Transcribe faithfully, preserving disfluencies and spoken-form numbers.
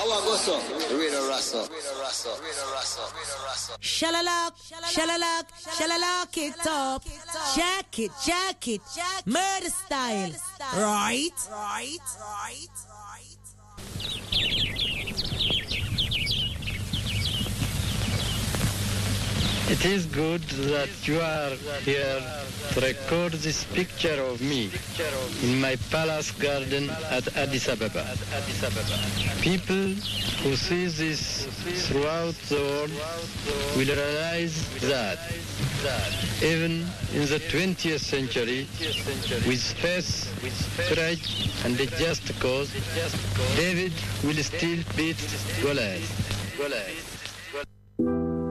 what goes up? Radio Rasta. Shalalak, shalalak, shalalak it up. Jack it, jack it. Murder style. Right? Right? Right? It is good that you are here to record this picture of me in my palace garden at Addis Ababa. People who see this throughout the world will realize that even in the twentieth century, with faith, courage, and a just cause, David will still beat Goliath. Goliath.